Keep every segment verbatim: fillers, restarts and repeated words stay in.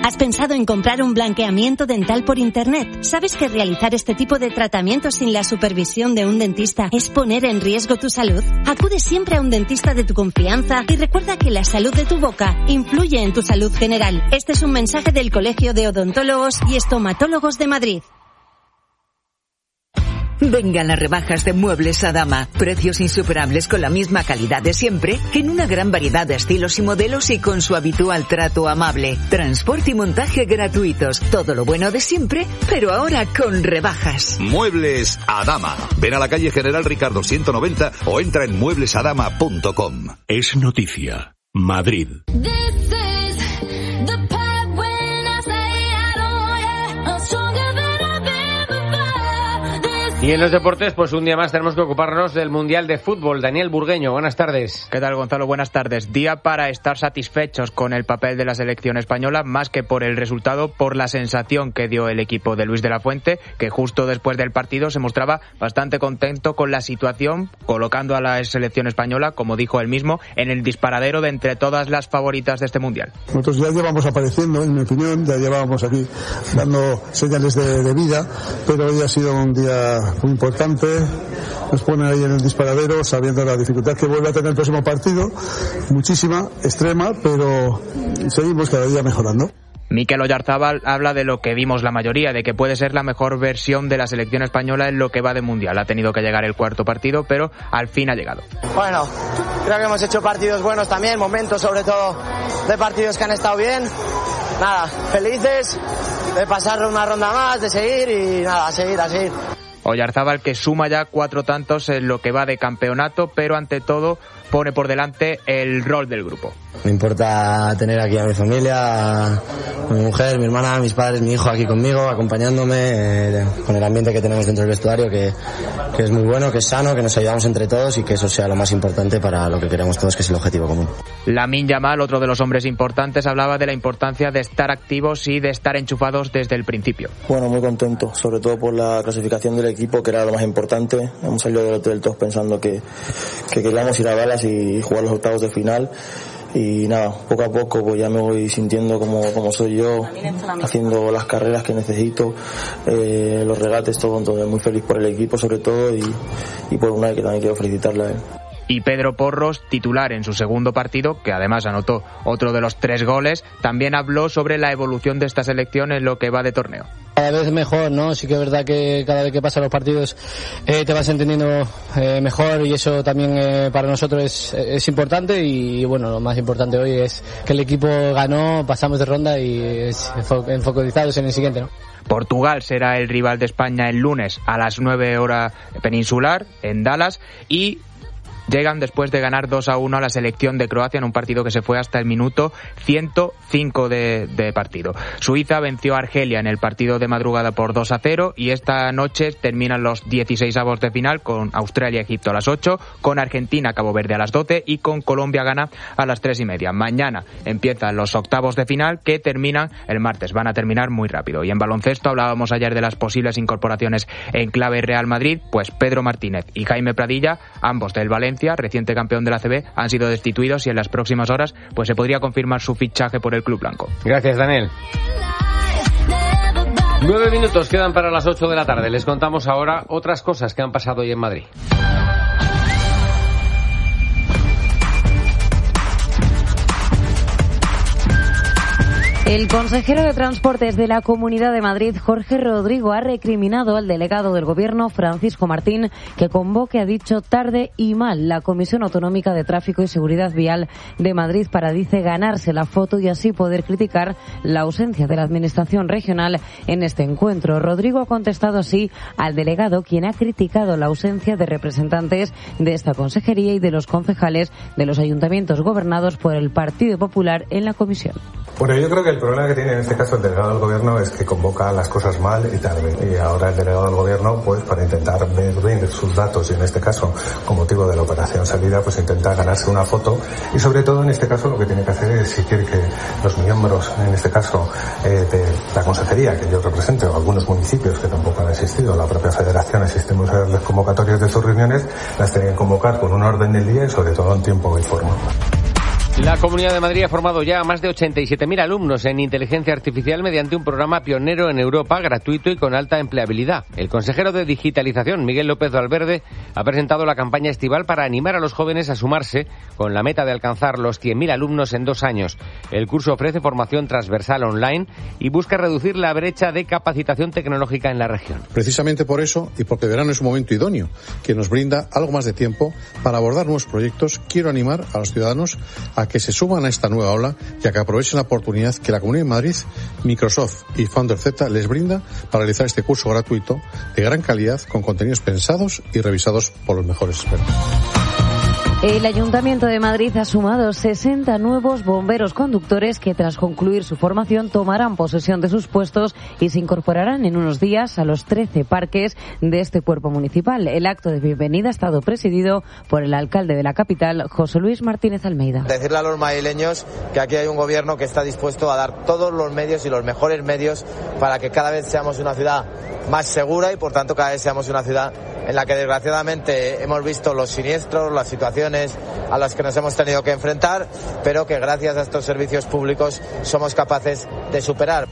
¿Has pensado en comprar un blanqueamiento dental por internet? ¿Sabes que realizar este tipo de tratamiento sin la supervisión de un dentista es poner en riesgo tu salud? Acude siempre a un dentista de tu confianza y recuerda que la salud de tu boca influye en tu salud general. Este es un mensaje del Colegio de Odontólogos y Estomatólogos de Madrid. Vengan las rebajas de Muebles Adama. Precios insuperables con la misma calidad de siempre, en una gran variedad de estilos y modelos y con su habitual trato amable. Transporte y montaje gratuitos. Todo lo bueno de siempre, pero ahora con rebajas. Muebles Adama. Ven a la calle General Ricardo ciento noventa o entra en muebles adama punto com. Es noticia. Madrid. Y en los deportes, pues un día más tenemos que ocuparnos del Mundial de Fútbol. Daniel Burgueño, buenas tardes. ¿Qué tal, Gonzalo? Buenas tardes. Día para estar satisfechos con el papel de la selección española, más que por el resultado, por la sensación que dio el equipo de Luis de la Fuente, que justo después del partido se mostraba bastante contento con la situación, colocando a la selección española, como dijo él mismo, en el disparadero de entre todas las favoritas de este Mundial. Nosotros ya llevamos apareciendo, en mi opinión, ya llevábamos aquí dando señales de, de vida, pero hoy ha sido un día muy importante, nos pone ahí en el disparadero sabiendo la dificultad que vuelve a tener el próximo partido, muchísima, extrema, pero seguimos cada día mejorando. Mikel Oyarzábal habla de lo que vimos la mayoría, de que puede ser la mejor versión de la selección española en lo que va de Mundial. Ha tenido que llegar el cuarto partido, pero al fin ha llegado. Bueno, creo que hemos hecho partidos buenos también, momentos sobre todo de partidos que han estado bien. Nada, felices de pasar una ronda más, de seguir y nada, a seguir, a seguir. Oyarzábal, que suma ya cuatro tantos en lo que va de campeonato, pero ante todo pone por delante el rol del grupo. Me importa tener aquí a mi familia, a mi mujer, mi hermana, mis padres, mi hijo aquí conmigo, acompañándome, eh, con el ambiente que tenemos dentro del vestuario, que, que es muy bueno, que es sano, que nos ayudamos entre todos y que eso sea lo más importante para lo que queremos todos, que es el objetivo común. Lamine Yamal, otro de los hombres importantes, hablaba de la importancia de estar activos y de estar enchufados desde el principio. Bueno, muy contento, sobre todo por la clasificación del equipo, que era lo más importante. Hemos salido del hotel todos pensando que, que queríamos ir a Dallas y jugar los octavos de final. Y nada, poco a poco pues ya me voy sintiendo como, como soy yo, haciendo las carreras que necesito, eh, los regates, todo, todo, muy feliz por el equipo sobre todo y, y por Unai, que también quiero felicitarle a él. Y Pedro Porros, titular en su segundo partido, que además anotó otro de los tres goles, también habló sobre la evolución de esta selección en lo que va de torneo. Cada vez mejor, ¿no? Sí que es verdad que cada vez que pasan los partidos eh, te vas entendiendo eh, mejor y eso también eh, para nosotros es, es importante y bueno, lo más importante hoy es que el equipo ganó, pasamos de ronda y es enfocalizados en el siguiente, ¿no? Portugal será el rival de España el lunes a las nueve hora peninsular en Dallas y llegan después de ganar dos a uno a la selección de Croacia en un partido que se fue hasta el minuto ciento cinco de, de partido. Suiza venció a Argelia en el partido de madrugada por dos a cero y esta noche terminan los dieciseisavos de final con Australia-Egipto a las ocho, con Argentina-Cabo Verde a las doce y con Colombia-Ghana a las tres y media. Mañana empiezan los octavos de final que terminan el martes. Van a terminar muy rápido. Y en baloncesto hablábamos ayer de las posibles incorporaciones en clave Real Madrid, pues Pedro Martínez y Jaime Pradilla, ambos del Valencia, reciente campeón de la A C B, han sido destituidos y en las próximas horas pues se podría confirmar su fichaje por el club blanco. Gracias, Daniel. Nueve minutos quedan para las ocho de la tarde. Les contamos ahora otras cosas que han pasado hoy en Madrid. El consejero de Transportes de la Comunidad de Madrid, Jorge Rodrigo, ha recriminado al delegado del Gobierno, Francisco Martín, que convoque, ha dicho, tarde y mal la Comisión Autonómica de Tráfico y Seguridad Vial de Madrid para, dice, ganarse la foto y así poder criticar la ausencia de la Administración regional en este encuentro. Rodrigo ha contestado así al delegado, quien ha criticado la ausencia de representantes de esta consejería y de los concejales de los ayuntamientos gobernados por el Partido Popular en la comisión. Bueno, yo creo que el problema que tiene en este caso el delegado del gobierno es que convoca las cosas mal y tarde. Y ahora el delegado del gobierno, pues para intentar ver bien sus datos y en este caso, con motivo de la operación salida, pues intenta ganarse una foto y sobre todo en este caso lo que tiene que hacer es exigir que los miembros, en este caso eh, de la consejería que yo represento, o algunos municipios que tampoco han existido, la propia federación, asistimos a las convocatorias de sus reuniones, las tienen que convocar con un orden del día y sobre todo en tiempo y forma. La Comunidad de Madrid ha formado ya a más de ochenta y siete mil alumnos en inteligencia artificial mediante un programa pionero en Europa, gratuito y con alta empleabilidad. El consejero de Digitalización, Miguel López Valverde, ha presentado la campaña estival para animar a los jóvenes a sumarse con la meta de alcanzar los cien mil alumnos en dos años. El curso ofrece formación transversal online y busca reducir la brecha de capacitación tecnológica en la región. Precisamente por eso, y porque verano es un momento idóneo que nos brinda algo más de tiempo para abordar nuevos proyectos, quiero animar a los ciudadanos a que se suman a esta nueva ola y a que aprovechen la oportunidad que la Comunidad de Madrid, Microsoft y Founder Z les brinda para realizar este curso gratuito de gran calidad con contenidos pensados y revisados por los mejores expertos. El Ayuntamiento de Madrid ha sumado sesenta nuevos bomberos conductores que tras concluir su formación tomarán posesión de sus puestos y se incorporarán en unos días a los trece parques de este cuerpo municipal. El acto de bienvenida ha estado presidido por el alcalde de la capital, José Luis Martínez Almeida. Decirle a los madrileños que aquí hay un gobierno que está dispuesto a dar todos los medios y los mejores medios para que cada vez seamos una ciudad más segura y por tanto cada vez seamos una ciudad en la que desgraciadamente hemos visto los siniestros, las situaciones a las que nos hemos tenido que enfrentar, pero que gracias a estos servicios públicos somos capaces de superar.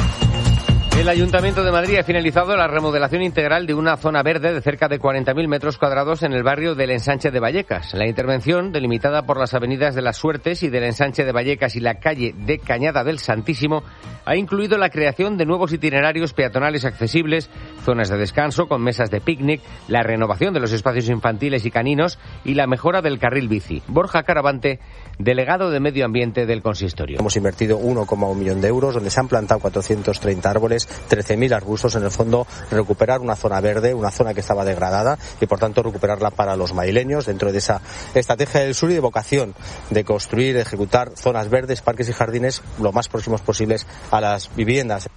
El Ayuntamiento de Madrid ha finalizado la remodelación integral de una zona verde de cerca de cuarenta mil metros cuadrados en el barrio del Ensanche de Vallecas. La intervención, delimitada por las avenidas de Las Suertes y del Ensanche de Vallecas y la calle de Cañada del Santísimo, ha incluido la creación de nuevos itinerarios peatonales accesibles, zonas de descanso con mesas de picnic, la renovación de los espacios infantiles y caninos y la mejora del carril bici. Borja Caravante, delegado de Medio Ambiente del Consistorio. Hemos invertido uno coma uno millón de euros, donde se han plantado cuatrocientos treinta árboles, trece mil arbustos, en el fondo recuperar una zona verde, una zona que estaba degradada y por tanto recuperarla para los madrileños dentro de esa estrategia del sur y de vocación de construir, ejecutar zonas verdes, parques y jardines lo más próximos posibles a las viviendas.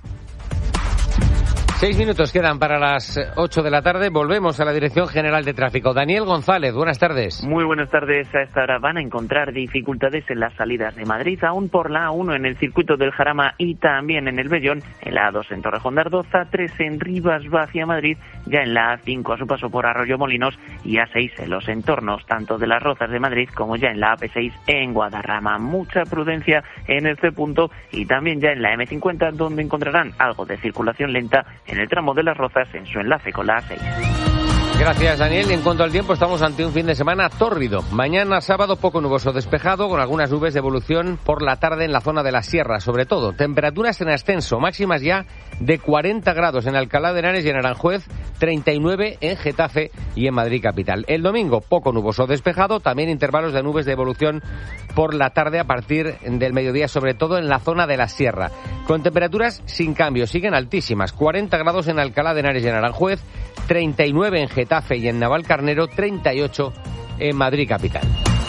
Seis minutos quedan para las ocho de la tarde. Volvemos a la Dirección General de Tráfico. Daniel González, buenas tardes. Muy buenas tardes. A esta hora van a encontrar dificultades en las salidas de Madrid, aún por la A uno en el circuito del Jarama y también en el Bellón, en la A dos en Torrejón de Ardoz, A tres en Rivas hacia Madrid, ya en la A cinco a su paso por Arroyo Molinos y A seis en los entornos tanto de Las Rozas de Madrid como ya en la A P seis en Guadarrama. Mucha prudencia en este punto y también ya en la M cincuenta, donde encontrarán algo de circulación lenta en el tramo de Las Rozas en su enlace con la A seis. Gracias, Daniel. Y en cuanto al tiempo, estamos ante un fin de semana tórrido. Mañana sábado poco nuboso despejado, con algunas nubes de evolución por la tarde en la zona de la sierra, sobre todo. Temperaturas en ascenso, máximas ya de cuarenta grados en Alcalá de Henares y en Aranjuez, treinta y nueve en Getafe y en Madrid capital. El domingo, poco nuboso despejado, también intervalos de nubes de evolución por la tarde a partir del mediodía, sobre todo en la zona de la sierra. Con temperaturas sin cambio, siguen altísimas, cuarenta grados en Alcalá de Henares y en Aranjuez, treinta y nueve en Getafe y en Navalcarnero, treinta y ocho en Madrid capital.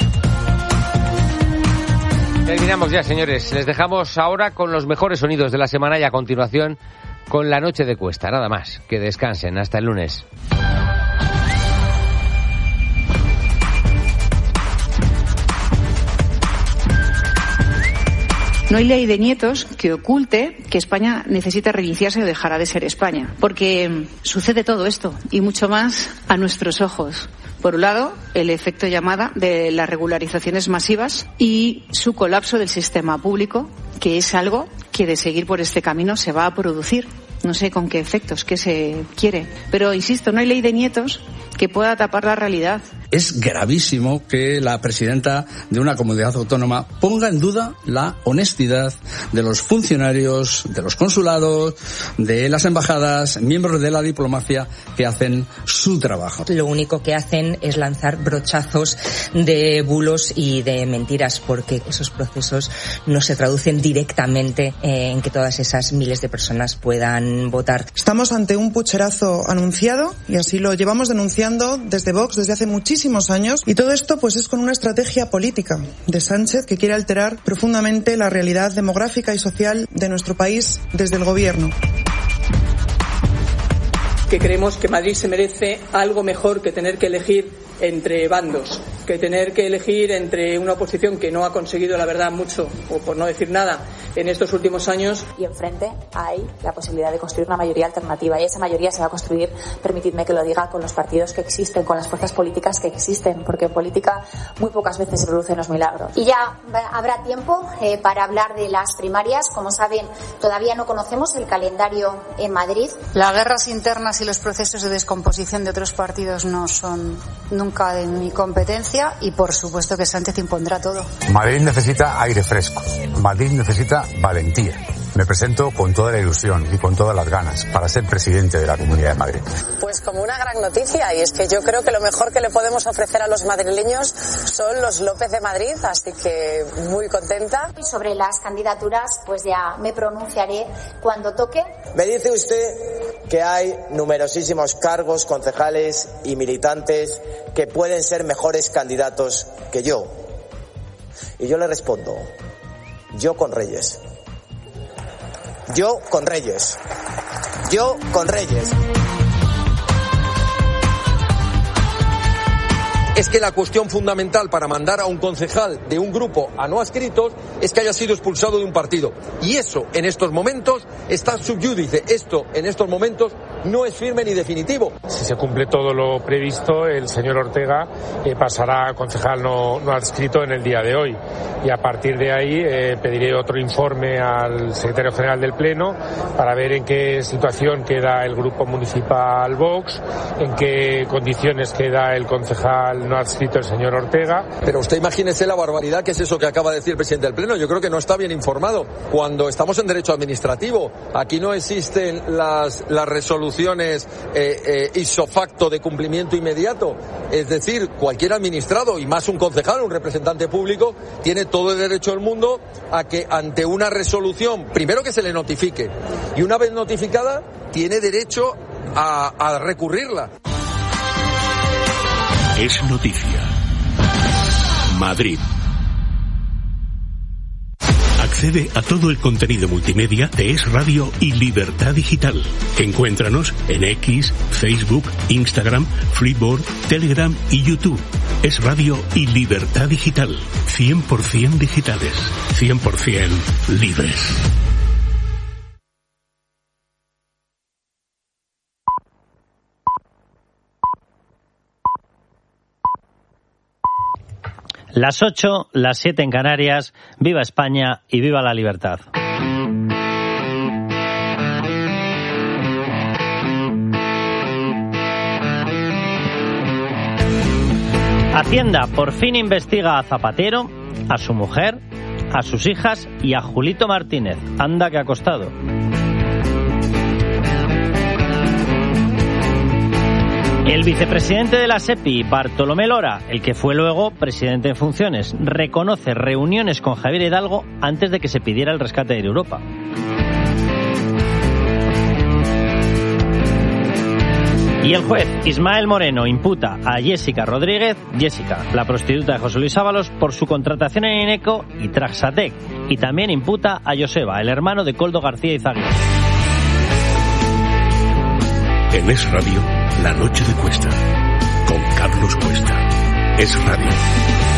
Terminamos ya, señores. Les dejamos ahora con los mejores sonidos de la semana y a continuación con La Noche de Cuesta. Nada más. Que descansen. Hasta el lunes. No hay ley de nietos que oculte que España necesita reiniciarse o dejará de ser España, porque sucede todo esto y mucho más a nuestros ojos. Por un lado, el efecto llamada de las regularizaciones masivas y su colapso del sistema público, que es algo que de seguir por este camino se va a producir. No sé con qué efectos, qué se quiere. Pero, insisto, no hay ley de nietos que pueda tapar la realidad. Es gravísimo que la presidenta de una comunidad autónoma ponga en duda la honestidad de los funcionarios, de los consulados, de las embajadas, miembros de la diplomacia que hacen su trabajo. Lo único que hacen es lanzar brochazos de bulos y de mentiras, porque esos procesos no se traducen directamente en que todas esas miles de personas puedan votar. Estamos ante un pucherazo anunciado y así lo llevamos denunciando desde Vox desde hace muchísimos años, y todo esto pues es con una estrategia política de Sánchez que quiere alterar profundamente la realidad demográfica y social de nuestro país desde el gobierno. Que creemos que Madrid se merece algo mejor que tener que elegir entre bandos, que tener que elegir entre una oposición que no ha conseguido, la verdad, mucho, o por no decir nada, en estos últimos años. Y enfrente hay la posibilidad de construir una mayoría alternativa, y esa mayoría se va a construir, permitidme que lo diga, con los partidos que existen, con las fuerzas políticas que existen, porque en política muy pocas veces se producen los milagros. Y ya habrá tiempo eh, para hablar de las primarias. Como saben, todavía no conocemos el calendario en Madrid. Las guerras internas y los procesos de descomposición de otros partidos no son nunca de mi competencia, y por supuesto que Sánchez impondrá todo. Madrid necesita aire fresco. Madrid necesita valentía. Me presento con toda la ilusión y con todas las ganas para ser presidente de la Comunidad de Madrid. Pues como una gran noticia, y es que yo creo que lo mejor que le podemos ofrecer a los madrileños son los López de Madrid, así que muy contenta. Sobre las candidaturas, pues ya me pronunciaré cuando toque. Me dice usted que hay numerosísimos cargos, concejales y militantes que pueden ser mejores candidatos que yo. Y yo le respondo, yo con Reyes. Yo con Reyes. Yo con Reyes. Es que la cuestión fundamental para mandar a un concejal de un grupo a no adscritos es que haya sido expulsado de un partido. Y eso, en estos momentos, está sub judice. Esto, en estos momentos, no es firme ni definitivo. Si se cumple todo lo previsto, el señor Ortega eh, pasará a concejal no, no adscrito en el día de hoy. Y a partir de ahí eh, pediré otro informe al secretario general del Pleno para ver en qué situación queda el grupo municipal Vox, en qué condiciones queda el concejal no adscrito, el señor Ortega. Pero usted imagínese la barbaridad que es eso que acaba de decir el presidente del Pleno. Yo creo que no está bien informado. Cuando estamos en derecho administrativo, aquí no existen las, las resoluciones eh, eh, ipso facto de cumplimiento inmediato. Es decir, cualquier administrado, y más un concejal, un representante público, tiene todo el derecho del mundo a que ante una resolución, primero que se le notifique, y una vez notificada, tiene derecho a, a recurrirla. Es noticia. Madrid. Accede a todo el contenido multimedia de Es Radio y Libertad Digital. Encuéntranos en X, Facebook, Instagram, Flipboard, Telegram y YouTube. Es Radio y Libertad Digital. cien por ciento digitales. cien por ciento libres. Las ocho, las siete en Canarias. Viva España y viva la libertad. Hacienda por fin investiga a Zapatero, a su mujer, a sus hijas y a Julito Martínez. Anda que ha costado. El vicepresidente de la SEPI, Bartolomé Lora, el que fue luego presidente en funciones, reconoce reuniones con Javier Hidalgo antes de que se pidiera el rescate de Europa. Y el juez Ismael Moreno imputa a Jessica Rodríguez, Jessica, la prostituta de José Luis Ábalos, por su contratación en Ineco y Traxatec. Y también imputa a Joseba, el hermano de Koldo García Izaguirre. En Es Radio, La Noche de Cuesta, con Carlos Cuesta. Es Radio.